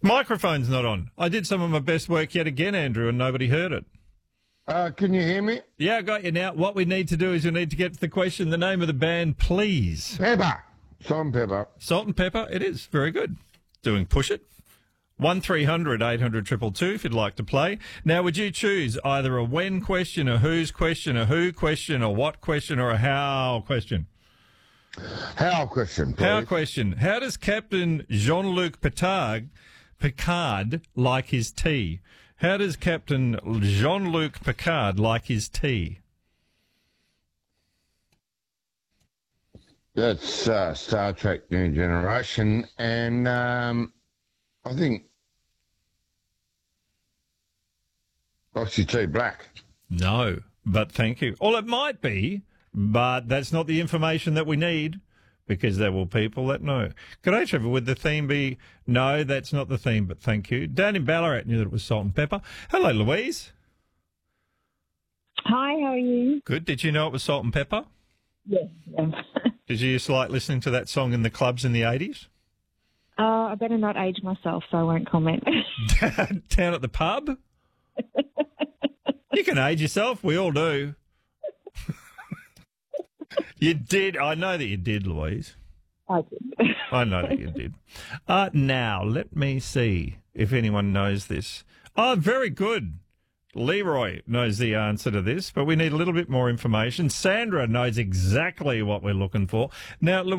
Microphone's not on. I did some of my best work yet again, Andrew, and nobody heard it. Can you hear me? Yeah, I got you now. What we need to do is we need to get to the question. The name of the band, please. Pepper. Salt and pepper. Salt and Pepper. It is. Very good. Doing Push It. 1300 800 222 if you'd like to play. Now, would you choose either a when question, a who's question, a who question, a what question, or a how question? How question, please. How question. How does Captain Jean-Luc Picard like his tea? How does Captain Jean-Luc Picard like his tea? That's Star Trek New Generation, and I think Oxy Tea Black. No, but thank you. Well, it might be, but that's not the information that we need, because there will people that know. G'day, Trevor. Would the theme be... No, that's not the theme, but thank you. Down in Ballarat knew that it was Salt and Pepper. Hello, Louise. Hi, how are you? Good. Did you know it was Salt and Pepper? Yes. Did you used to like listening to that song in the clubs in the 80s? I better not age myself, so I won't comment. Down at the pub? You can age yourself. We all do. You did. I know that you did, Louise. I did. I know that you did. Now, let me see if anyone knows this. Oh, very good. Leroy knows the answer to this, but we need a little bit more information. Sandra knows exactly what we're looking for. Now, Louise,